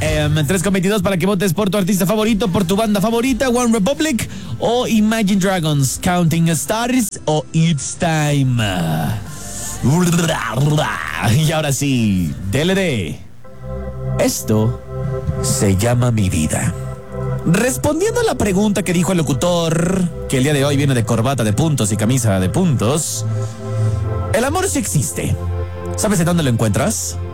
3:22 para que votes por tu artista favorito, por tu banda favorita, One Republic o Imagine Dragons, Counting Stars o It's Time. Y ahora sí, DLD. Esto se llama mi vida. Respondiendo a la pregunta que dijo el locutor, que el día de hoy viene de corbata de puntos y camisa de puntos, el amor sí existe. ¿Sabes en dónde lo encuentras?